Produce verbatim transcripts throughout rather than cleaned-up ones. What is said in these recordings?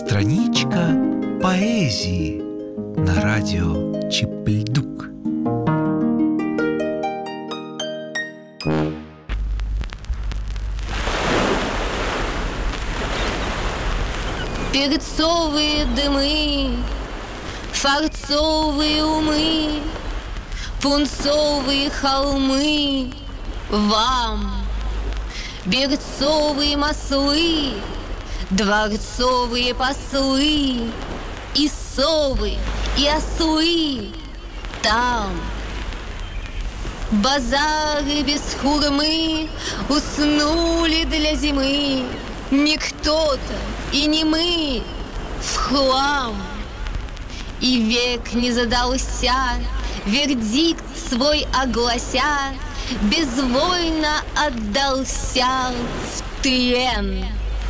Страничка поэзии на радио Чип-Льдук. Перцовые дымы, фарцовые умы, пунцовые холмы вам, берцовые маслы, дворцовые послы, и совы, и ослы там. Базары без хурмы уснули для зимы. Не кто-то и не мы в хлам. И век не задался, вердикт свой оглася, безвольно отдался в тлен.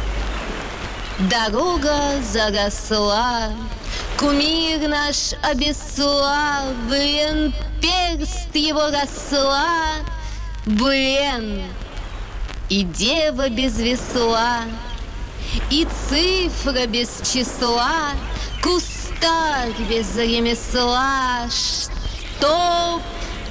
Дорога заросла, кумир наш обесславлен, перст его росла, блен. И дева без весла, и цифра без числа, кустарь без ремесла, чтоб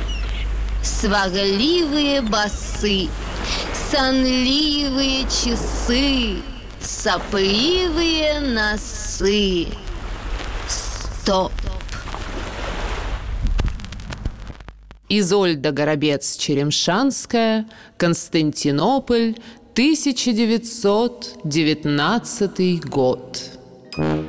сварливые басы, сонливые часы, сопливые носы. Стоп! Изольда Горобец-Черемшанская, Константинополь, тысяча девятьсот девятнадцатый год.